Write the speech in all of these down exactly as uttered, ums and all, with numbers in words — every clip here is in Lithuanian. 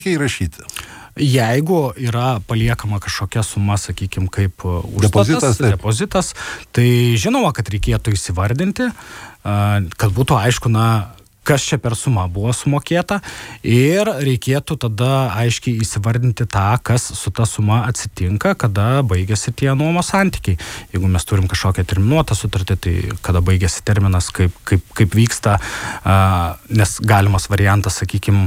įrašyti? Jeigu yra paliekama kažkokia suma, sakykime, kaip užstatas, depozitas, depozitas, tai žinoma, kad reikėtų įsivardinti, kad būtų aišku, na, kas čia per suma buvo sumokėta ir reikėtų tada aiškiai įsivardinti tą, kas su ta suma atsitinka, kada baigėsi tie nuomos santykiai. Jeigu mes turim kažkokią terminuotą sutartį, tai kada baigėsi terminas, kaip, kaip, kaip vyksta, nes galimas variantas, sakykime,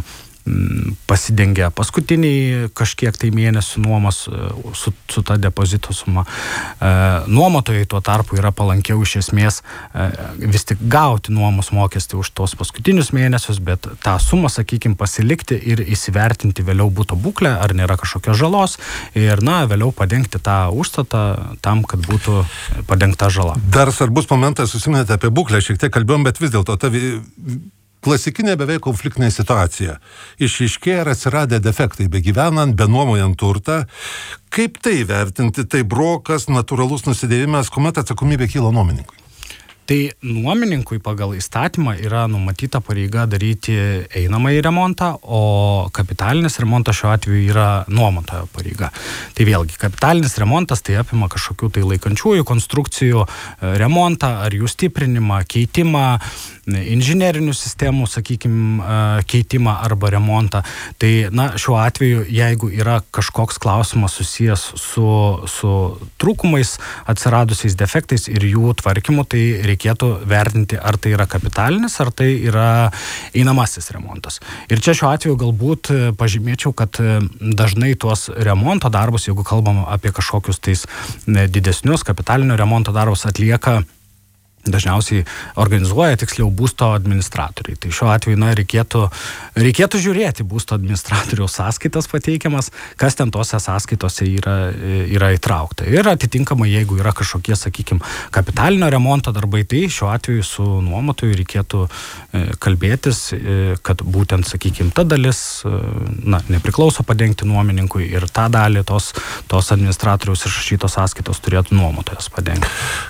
pasidengia paskutiniai kažkiek tai mėnesių nuomos su, su ta depozito suma. E, nuomotojai tuo tarpu yra palankiau iš esmės e, vis tik gauti nuomos mokestį už tos paskutinius mėnesius, bet tą sumą, sakykime, pasilikti ir įsivertinti vėliau būto būklę, ar nėra kažkokios žalos ir, na, vėliau padengti tą užstatą tam, kad būtų padengta žala. Dar svarbus momentas, susiminėte apie būklę, šiek tiek kalbėjom, bet vis dėlto ta klasikinė beveik konfliktinė situacija. Išryškėja ir atsiradę defektai, begyvenant, benuomojant turtą. Kaip tai vertinti? Tai brokas, natūralus nusidėvimas, kuomet atsakomybė kyla nuomininkui? Tai nuomininkui pagal įstatymą yra numatyta pareiga daryti einamąjį remontą, o kapitalinis remontas šiuo atveju yra nuomotojo pareiga. Tai vėlgi, kapitalinis remontas tai apima kažkokių tai laikančiųjų konstrukcijų remontą, ar jų stiprinimą, keitimą, inžinerinių sistemų, sakykime, keitimą arba remontą. Tai, na, šiuo atveju, jeigu yra kažkoks klausimas susijęs su, su trūkumais, atsiradusiais defektais ir jų tvarkymu, tai reikėtų vertinti, ar tai yra kapitalinis, ar tai yra einamasis remontas. Ir čia šiuo atveju galbūt pažymėčiau, kad dažnai tuos remonto darbus, jeigu kalbam apie kažkokius tais didesnius kapitalinio remonto darbus, atlieka dažniausiai organizuoja tiksliau būsto administratoriai. Tai šiuo atveju, na, reikėtų, reikėtų žiūrėti būsto administratoriaus sąskaitas pateikiamas, kas ten tose sąskaitose yra, yra įtraukta. Ir atitinkamai, jeigu yra kažkokie, sakykime, kapitalinio remonto darbai, tai šiuo atveju su nuomotoju reikėtų kalbėtis, kad būtent, sakykime, ta dalis, na, nepriklauso padengti nuomininkui ir tą dalį tos, tos administratoriaus išrašytos sąskaitos turėtų nuomotojas padengti.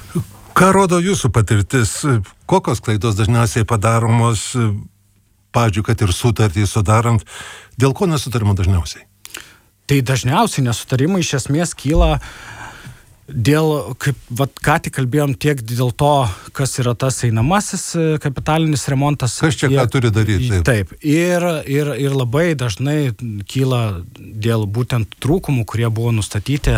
Ką rodo jūsų patirtis? Kokios klaidos dažniausiai padaromos, pavyzdžiui, kad ir sutartį sudarant? Dėl ko nesutarimo dažniausiai? Tai dažniausiai nesutarimai iš esmės kyla dėl, kaip vat, ką tik kalbėjom, tiek dėl to, kas yra tas einamasis kapitalinis remontas. Kas čia tiek, ką turi daryti? Taip, taip. Ir, ir, ir labai dažnai kyla dėl būtent trūkumų, kurie buvo nustatyti e,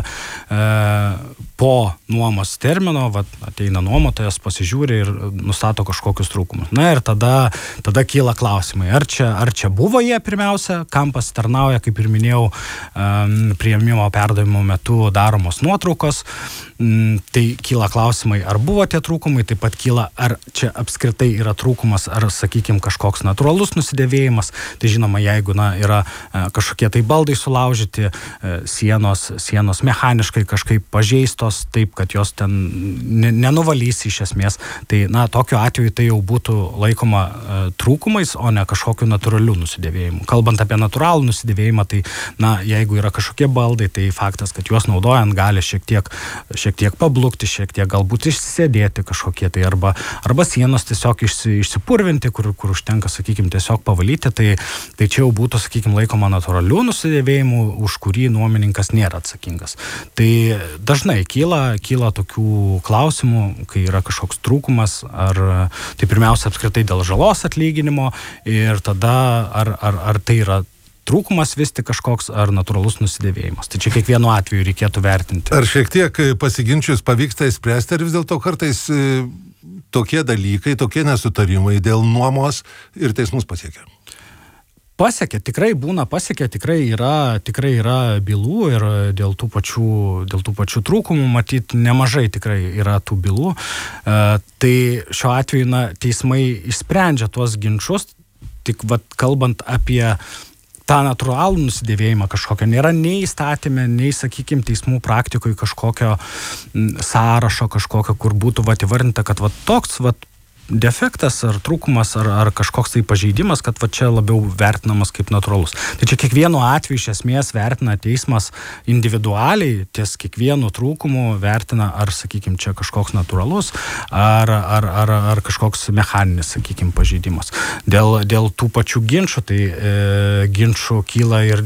po nuomos termino, vat, ateina nuomotojas, pasižiūri ir nustato kažkokius trūkumus. Na ir tada, tada kyla klausimai, ar čia, ar čia buvo jie pirmiausia, kam pasitarnauja, kaip ir minėjau, e, priėmimo perdavimo metu daromos nuotraukos. Tai kyla klausimai, ar buvo tie trūkumai, taip pat kyla, ar čia apskritai yra trūkumas, ar, sakykime, kažkoks natūralus nusidėvėjimas. Tai žinoma, jeigu, na, yra kažkokie tai baldai sulaužyti, sienos, sienos mechaniškai kažkaip pažeistos, taip, kad jos ten nenuvalys iš esmės, tai, na, tokiu atveju tai jau būtų laikoma trūkumais, o ne kažkokiu natūraliu nusidėvėjimu. Kalbant apie natūralų nusidėvėjimą, tai, na, jeigu yra kažkokie baldai, tai faktas, kad juos naudojant gali šiek tiek šiek tiek pablukti, šiek tiek galbūt išsėdėti kažkokie tai, arba, arba sienos tiesiog išsi, išsipurvinti, kur, kur užtenka, sakykime, tiesiog pavalyti, tai, tai čia jau būtų, sakykime, laikoma natūralių nusidėvėjimų, už kurį nuomininkas nėra atsakingas. Tai dažnai kyla, kyla tokių klausimų, kai yra kažkoks trūkumas, ar tai pirmiausia apskritai dėl žalos atlyginimo ir tada ar, ar, ar tai yra trūkumas vis tik kažkoks ar natūralus nusidėvėjimas. Tai čia kiekvienu atveju reikėtų vertinti. Ar šiek tiek pasiginčius pavyksta įspręsti, ar vis dėlto kartais tokie dalykai, tokie nesutarimai dėl nuomos ir teismus pasiekia? Pasiekia, tikrai būna pasiekia, tikrai yra, tikrai yra bylų ir dėl tų pačių, dėl tų pačių trūkumų, matyt, nemažai tikrai yra tų bylų. E, tai šiuo atveju, na, teismai išsprendžia tuos ginčus, tik vat, kalbant apie tą natūralų nusidėvėjimą kažkokio. Nėra nei įstatymė, nei, sakykime, teismų praktikoje kažkokio sąrašo kažkokio, kur būtų vat įvardinta, kad vat toks vat defektas, ar trūkumas, ar, ar kažkoks tai pažeidimas, kad va čia labiau vertinamas kaip natūralus. Tai čia kiekvienu atveju iš esmės vertina teismas individualiai, ties kiekvienu trūkumu vertina, ar, sakykime, čia kažkoks natūralus, ar, ar, ar, ar kažkoks mechaninis, sakykime, pažeidimas. Dėl, dėl tų pačių ginčių, tai e, ginčių kyla ir